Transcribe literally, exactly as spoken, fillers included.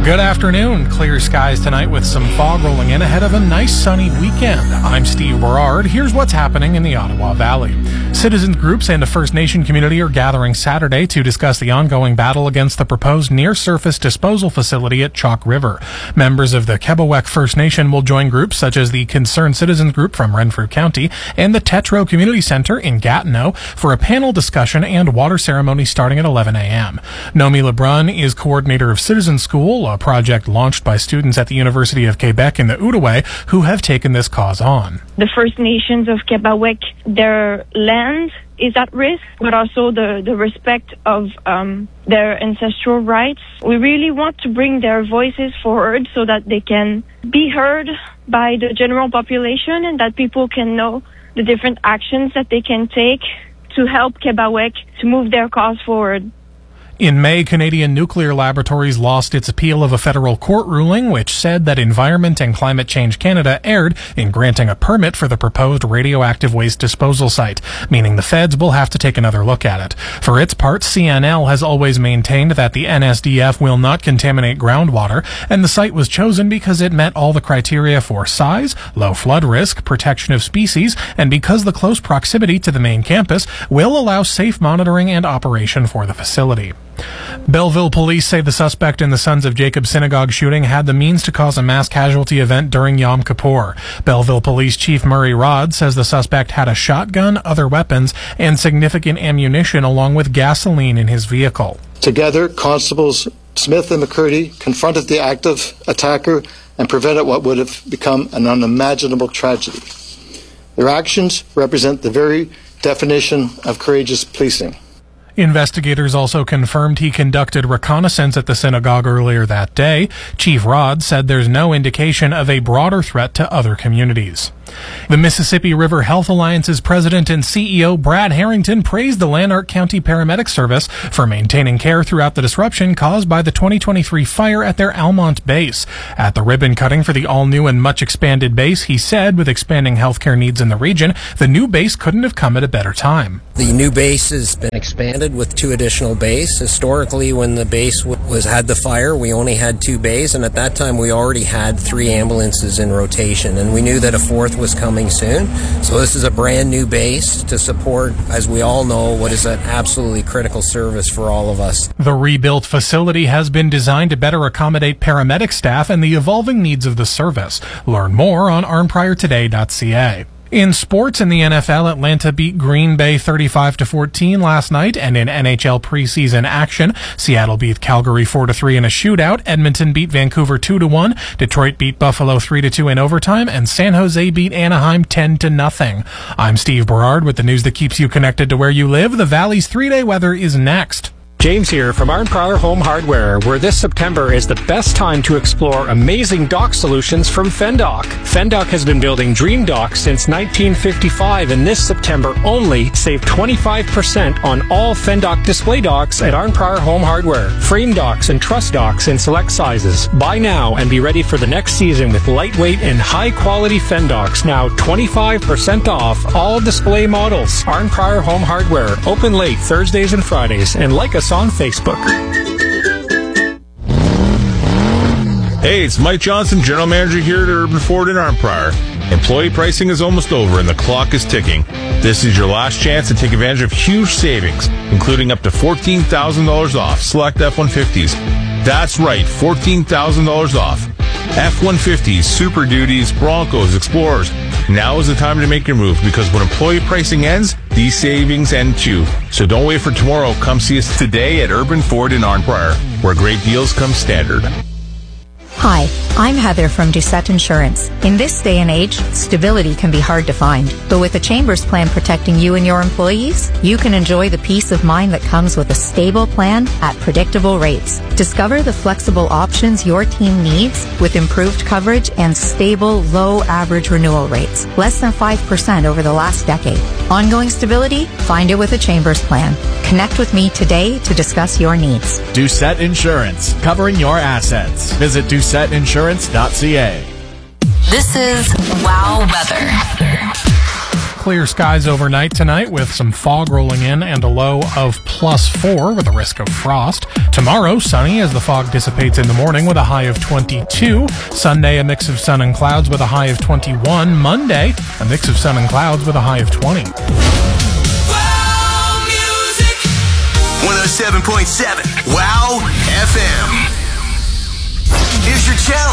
Good afternoon. Clear skies tonight with some fog rolling in ahead of a nice sunny weekend. I'm Steve Berard. Here's what's happening in the Ottawa Valley. Citizens groups and a First Nation community are gathering Saturday to discuss the ongoing battle against the proposed near-surface disposal facility at Chalk River. Members of the Kebawek First Nation will join groups such as the Concerned Citizens Group from Renfrew County and the Tetro Community Center in Gatineau for a panel discussion and water ceremony starting at eleven a.m. Nomi Lebrun is coordinator of Citizen School, a project launched by students at the University of Quebec in the Outaouais who have taken this cause on. The First Nations of Kebawek, their land is at risk, but also the, the respect of um, their ancestral rights. We really want to bring their voices forward so that they can be heard by the general population and that people can know the different actions that they can take to help Kebawek to move their cause forward. In May, Canadian Nuclear Laboratories lost its appeal of a federal court ruling which said that Environment and Climate Change Canada erred in granting a permit for the proposed radioactive waste disposal site, meaning the feds will have to take another look at it. For its part, C N L has always maintained that the N S D F will not contaminate groundwater, and the site was chosen because it met all the criteria for size, low flood risk, protection of species, and because the close proximity to the main campus will allow safe monitoring and operation for the facility. Belleville police say the suspect in the Sons of Jacob synagogue shooting had the means to cause a mass casualty event during Yom Kippur. Belleville Police Chief Murray Rod says the suspect had a shotgun, other weapons, and significant ammunition along with gasoline in his vehicle. Together, Constables Smith and McCurdy confronted the active attacker and prevented what would have become an unimaginable tragedy. Their actions represent the very definition of courageous policing. Investigators also confirmed he conducted reconnaissance at the synagogue earlier that day. Chief Rod said there's no indication of a broader threat to other communities. The Mississippi River Health Alliance's president and C E O Brad Harrington praised the Lanark County Paramedic Service for maintaining care throughout the disruption caused by the twenty twenty-three fire at their Almont base. At the ribbon cutting for the all-new and much-expanded base, he said, with expanding healthcare needs in the region, the new base couldn't have come at a better time. The new base has been expanded with two additional bays. Historically, when the base w- was had the fire, we only had two bays, and at that time we already had three ambulances in rotation, and we knew that a fourth was coming soon. So this is a brand new base to support, as we all know, what is an absolutely critical service for all of us. The rebuilt facility has been designed to better accommodate paramedic staff and the evolving needs of the service. Learn more on arn prior today dot c a. In sports, in the N F L, Atlanta beat Green Bay thirty-five to fourteen last night, and in N H L preseason action, Seattle beat Calgary four to three in a shootout, Edmonton beat Vancouver two to one, Detroit beat Buffalo three to two in overtime, and San Jose beat Anaheim ten to nothing. I'm Steve Berard with the news that keeps you connected to where you live. The Valley's three-day weather is next. James here from Arn Prior Home Hardware, where this September is the best time to explore amazing dock solutions from Fendock. Fendock has been building dream docks since nineteen fifty-five, and this September only save twenty-five percent on all Fendock display docks at Arn Prior Home Hardware. Frame docks and truss docks in select sizes. Buy now and be ready for the next season with lightweight and high-quality Fendocks, now twenty-five percent off all display models. Arn Prior Home Hardware, open late Thursdays and Fridays, and like us on Facebook. Hey, it's Mike Johnson, General Manager here at Urban Ford in Arn Prior. Employee pricing is almost over and the clock is ticking. This is your last chance to take advantage of huge savings, including up to fourteen thousand dollars off select F one fifties. That's right, fourteen thousand dollars off. F one fifties, Super Duties, Broncos, Explorers. Now is the time to make your move, because when employee pricing ends, these savings end too. So don't wait for tomorrow. Come see us today at Urban Ford in Arn Prior, where great deals come standard. Hi, I'm Heather from Doucette Insurance. In this day and age, stability can be hard to find. But with a Chambers plan protecting you and your employees, you can enjoy the peace of mind that comes with a stable plan at predictable rates. Discover the flexible options your team needs with improved coverage and stable, low average renewal rates, less than five percent over the last decade. Ongoing stability? Find it with a Chambers plan. Connect with me today to discuss your needs. Doucette Insurance, covering your assets. Visit doucette insurance dot c a. This is Wow Weather. clear skies overnight tonight with some fog rolling in and a low of plus four with a risk of frost. Tomorrow, sunny as the fog dissipates in the morning with a high of twenty-two. Sunday, a mix of sun and clouds with a high of twenty-one. Monday, a mix of sun and clouds with a high of twenty. Wow Music one oh seven point seven Wow F M. Here's your challenge.